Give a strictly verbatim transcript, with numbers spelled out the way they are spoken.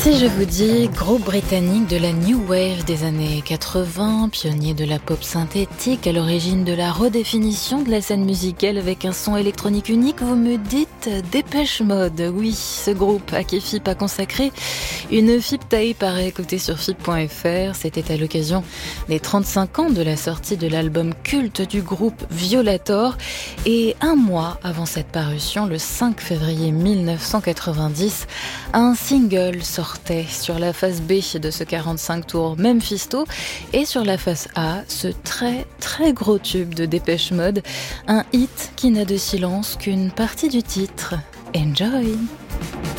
Si je vous dis groupe britannique de la New Wave des années quatre-vingts, pionnier de la pop synthétique, à l'origine de la redéfinition de la scène musicale avec un son électronique unique, vous me dites Dépêche Mode. Oui, ce groupe à qui F I P a consacré une F I P tape à réécouter sur F I P point F R. C'était à l'occasion des trente-cinq ans de la sortie de l'album culte du groupe Violator. Et un mois avant cette parution, le cinq février mille neuf cent quatre-vingt-dix, un single sortait sur la face B de ce quarante-cinq tours Memphisto et sur la face A, ce très très gros tube de Dépêche Mode, un hit qui n'a de silence qu'une partie du titre. Enjoy!